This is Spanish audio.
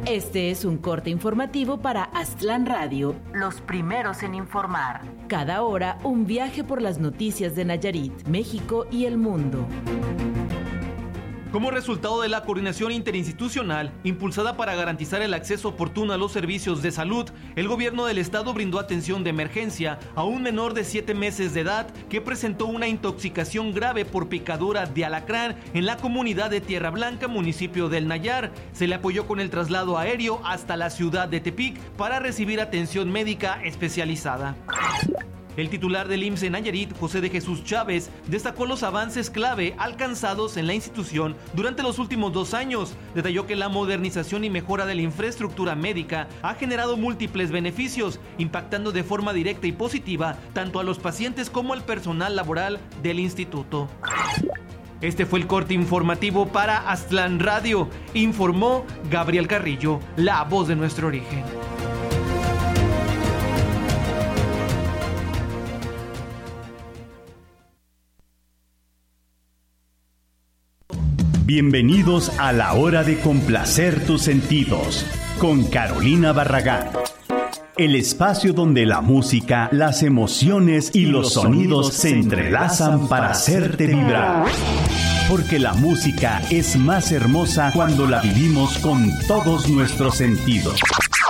Este es un corte informativo para Aztlán Radio, los primeros en informar. Cada hora, un viaje por las noticias de Nayarit, México y el mundo. Como resultado de la coordinación interinstitucional impulsada para garantizar el acceso oportuno a los servicios de salud, el gobierno del estado brindó atención de emergencia a un menor de 7 meses de edad que presentó una intoxicación grave por picadura de alacrán en la comunidad de Tierra Blanca, municipio del Nayar. Se le apoyó con el traslado aéreo hasta la ciudad de Tepic para recibir atención médica especializada. El titular del IMSS en Nayarit, José de Jesús Chávez, destacó los avances clave alcanzados en la institución durante los últimos 2 años. Detalló que la modernización y mejora de la infraestructura médica ha generado múltiples beneficios, impactando de forma directa y positiva tanto a los pacientes como al personal laboral del instituto. Este fue el corte informativo para Aztlán Radio. Informó Gabriel Carrillo, la voz de nuestro origen. Bienvenidos a la hora de complacer tus sentidos con Carolina Barragán. El espacio donde la música, las emociones y los sonidos se entrelazan para hacerte vibrar. Porque la música es más hermosa cuando la vivimos con todos nuestros sentidos.